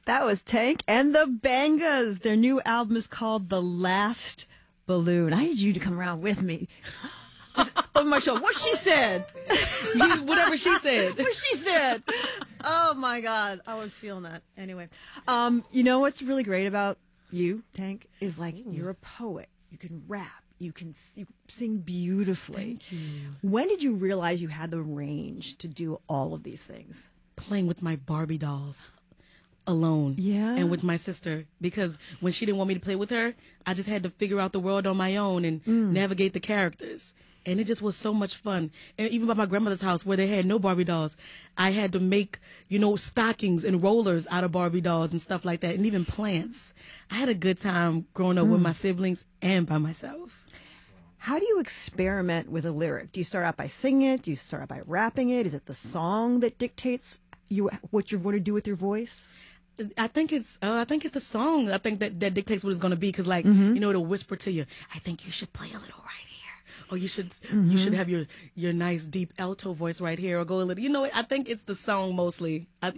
That was Tank and the Bangas. Their new album is called The Last Balloon. I need you to come around with me. Just over my shoulder. What she said. Whatever she said. What she said. Oh my God. I was feeling that. Anyway. You know what's really great about you, Tank, is like you're a poet. You can rap. You sing beautifully. Thank you. When did you realize you had the range to do all of these things? Playing with my Barbie dolls alone. Yeah. And with my sister. Because when she didn't want me to play with her, I just had to figure out the world on my own and navigate the characters. And it just was so much fun. And even by my grandmother's house where they had no Barbie dolls, I had to make, stockings and rollers out of Barbie dolls and stuff like that. And even plants. I had a good time growing up with my siblings and by myself. How do you experiment with a lyric? Do you start out by singing it? Do you start out by rapping it? Is it the song that dictates what you're going to do with your voice? I think it's the song. I think that dictates what it's going to be. Cause it'll whisper to you, I think you should play a little right here. Or you should have your nice deep alto voice right here or go a little, I think it's the song mostly. I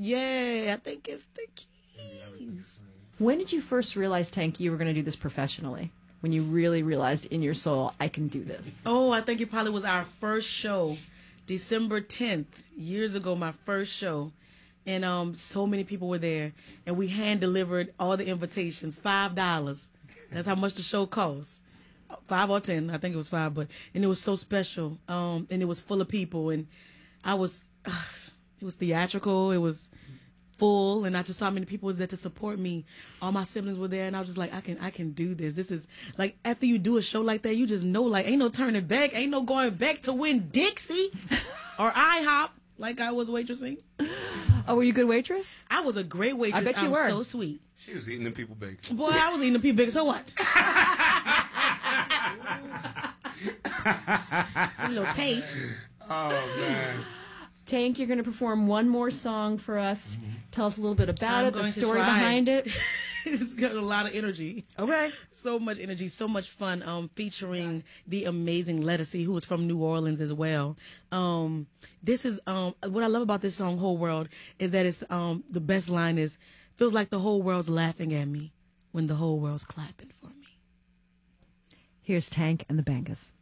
think it's the keys. When did you first realize, Tank, you were going to do this professionally? When you really realized in your soul, I can do this? Oh, I think it probably was our first show, December 10th, years ago, my first show. And so many people were there. And we hand-delivered all the invitations, $5. That's how much the show costs. 5 or 10, I think it was 5. And it was so special. And it was full of people. And it was theatrical. It was full. And I just saw how many people was there to support me. All my siblings were there. And I was just like, I can do this. This is, like, after you do a show like that, you just know, like, ain't no turning back. Ain't no going back to win Dixie or IHOP, like I was waitressing. Oh, were you a good waitress? I was a great waitress. I bet you were. So sweet. She was eating them people bakes. Boy, I was eating them people bakes. So what? A little taste. Oh, man. Tank, you're going to perform one more song for us. Tell us a little bit about it, the going to story try. behind it. It's got a lot of energy. Okay. So much energy, so much fun. Featuring the amazing Lettucey, who was from New Orleans as well. This is what I love about this song, Whole World, is that it's the best line is, feels like the whole world's laughing at me when the whole world's clapping for me. Here's Tank and the Bangas.